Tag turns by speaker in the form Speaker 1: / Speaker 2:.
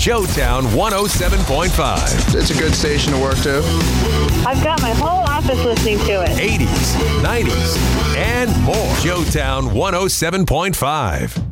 Speaker 1: Joetown 107.5.
Speaker 2: It's a good station to work to.
Speaker 3: I've got my whole office listening to it.
Speaker 1: 80s, 90s, and more. Joetown 107.5.